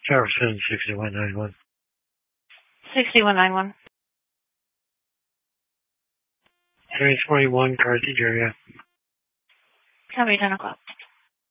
Jefferson 6191. 6191. Area 21, Carthage area. Copy 10 o'clock.